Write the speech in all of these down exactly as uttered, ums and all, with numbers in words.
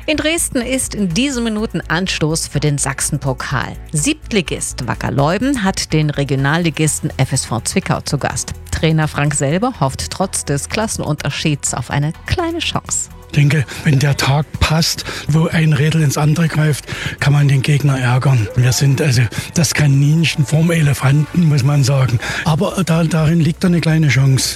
In Dresden ist in diesen Minuten Anstoß für den Sachsenpokal. Siebtligist Wacker Leuben hat den Regionalligisten F S V Zwickau zu Gast. Trainer Frank Selber hofft trotz des Klassenunterschieds auf eine kleine Chance. Ich denke, wenn der Tag passt, wo ein Rädel ins andere greift, kann man den Gegner ärgern. Wir sind also das Kaninchen vorm Elefanten, muss man sagen. Aber da, darin liegt eine kleine Chance.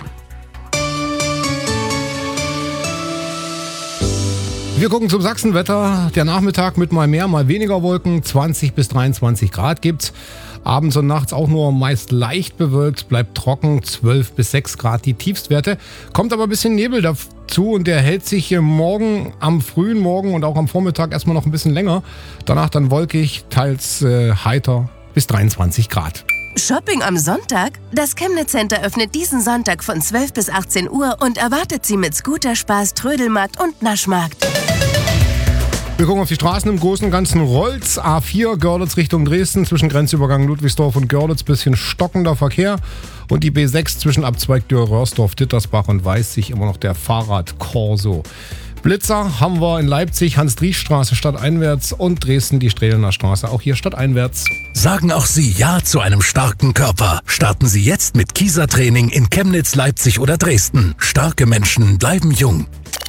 Wir gucken zum Sachsenwetter. Der Nachmittag mit mal mehr, mal weniger Wolken. zwanzig bis dreiundzwanzig Grad gibt's. Abends und nachts auch nur meist leicht bewölkt, bleibt trocken, zwölf bis sechs Grad die Tiefstwerte. Kommt aber ein bisschen Nebel dazu und der hält sich morgen am frühen Morgen und auch am Vormittag erstmal noch ein bisschen länger. Danach dann wolkig, teils äh, heiter bis dreiundzwanzig Grad. Shopping am Sonntag? Das Chemnitz Center öffnet diesen Sonntag von zwölf bis achtzehn Uhr und erwartet Sie mit Scooterspaß, Trödelmarkt und Naschmarkt. Wir gucken auf die Straßen im Großen und Ganzen. Rollz, A vier, Görlitz Richtung Dresden, zwischen Grenzübergang Ludwigsdorf und Görlitz, bisschen stockender Verkehr. Und die B sechs zwischen Abzweig Dürr-Röhrsdorf, Dittersbach und Weißig, immer noch der Fahrradkorso. Blitzer haben wir in Leipzig, Hans-Driesch-Straße stadteinwärts und Dresden die Strehlener Straße, auch hier stadteinwärts. Sagen auch Sie Ja zu einem starken Körper. Starten Sie jetzt mit Kieser-Training in Chemnitz, Leipzig oder Dresden. Starke Menschen bleiben jung.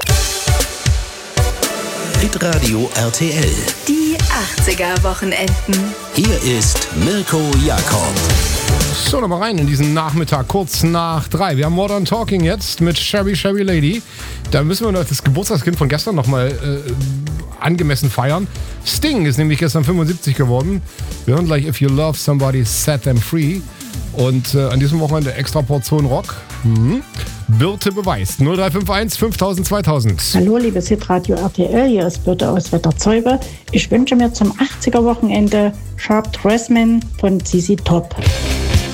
Hitradio R T L. Die achtziger-Wochenenden. Hier ist Mirko Jakob. So, nochmal rein in diesen Nachmittag, kurz nach drei. Wir haben Modern Talking jetzt mit Sherry Sherry Lady. Da müssen wir noch das Geburtstagskind von gestern nochmal äh, angemessen feiern. Sting ist nämlich gestern fünfundsiebzig geworden. Wir hören gleich If You Love Somebody, Set Them Free. Und äh, an diesem Wochenende extra Portion Rock. Mhm. Birte beweist. null drei fünf eins fünftausend zweitausend. Hallo, liebes Hitradio R T L, hier ist Birte aus Wetterzeuge. Ich wünsche mir zum achtziger-Wochenende Sharp Dressman von Z Z Top.